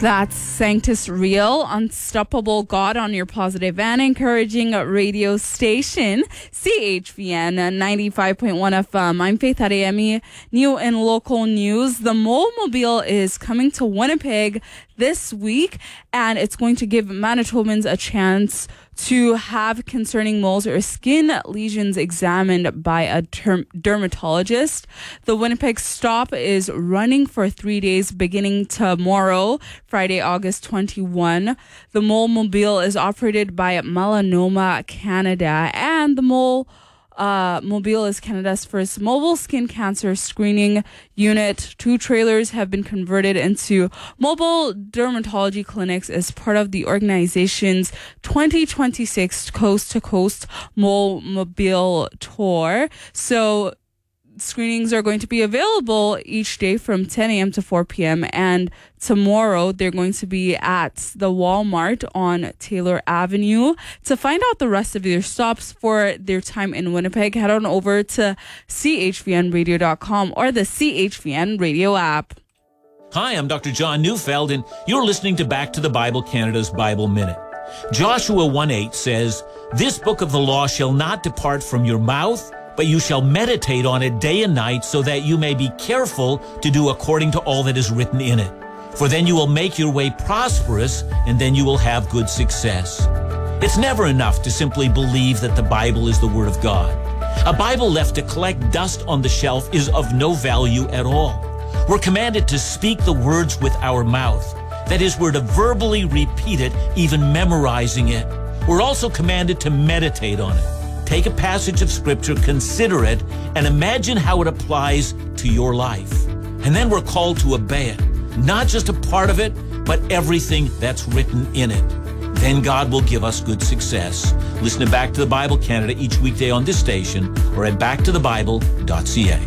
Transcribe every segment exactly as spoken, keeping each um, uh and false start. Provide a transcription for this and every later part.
That's Sanctus Real, Unstoppable God on your positive and encouraging radio station, C H V N ninety-five point one F M. I'm Faith Adeyemi. New and local news. The Mole-mobile is coming to Winnipeg this week, and it's going to give Manitobans a chance to have concerning moles or skin lesions examined by a term- dermatologist. The Winnipeg stop is running for three days beginning tomorrow, Friday, August twenty-first. The Mole-mobile is operated by Melanoma Canada, and the Mole Uh, Mobile is Canada's first mobile skin cancer screening unit. Two trailers have been converted into mobile dermatology clinics as part of the organization's twenty twenty-six Coast to Coast Mole-mobile tour. So screenings are going to be available each day from ten a.m. to four p.m. and tomorrow they're going to be at the Walmart on Taylor Avenue. To find out the rest of their stops for their time in Winnipeg, head on over to C H V N radio dot com or the C H V N radio app. Hi, I'm Doctor John Neufeld, and you're listening to Back to the Bible Canada's Bible Minute. Joshua one eight says, "This book of the law shall not depart from your mouth, but you shall meditate on it day and night, so that you may be careful to do according to all that is written in it. For then you will make your way prosperous, and then you will have good success." It's never enough to simply believe that the Bible is the Word of God. A Bible left to collect dust on the shelf is of no value at all. We're commanded to speak the words with our mouth. That is, we're to verbally repeat it, even memorizing it. We're also commanded to meditate on it. Take a passage of Scripture, consider it, and imagine how it applies to your life. And then we're called to obey it. Not just a part of it, but everything that's written in it. Then God will give us good success. Listen to Back to the Bible Canada each weekday on this station or at back to the bible dot c a.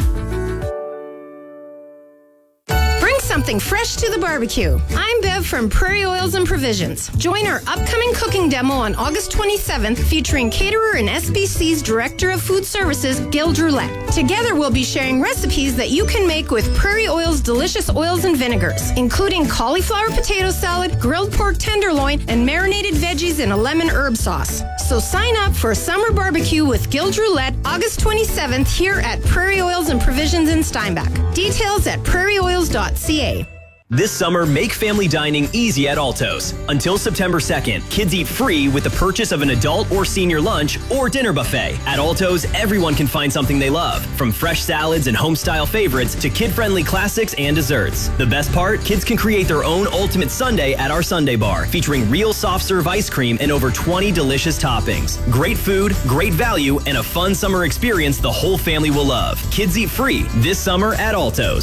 Something fresh to the barbecue. I'm Bev from Prairie Oils and Provisions. Join our upcoming cooking demo on August twenty-seventh featuring caterer and S B C's Director of Food Services, Gil Droulet. Together we'll be sharing recipes that you can make with Prairie Oil's delicious oils and vinegars, including cauliflower potato salad, grilled pork tenderloin, and marinated veggies in a lemon herb sauce. So sign up for a summer barbecue with Gil Droulet August twenty-seventh here at Prairie Oils and Provisions in Steinbach. Details at prairie oils dot c a. This summer, make family dining easy at Alto's. Until September second, kids eat free with the purchase of an adult or senior lunch or dinner buffet. At Alto's, everyone can find something they love, from fresh salads and home-style favorites to kid-friendly classics and desserts. The best part? Kids can create their own ultimate sundae at our Sundae Bar, featuring real soft-serve ice cream and over twenty delicious toppings. Great food, great value, and a fun summer experience the whole family will love. Kids eat free this summer at Alto's.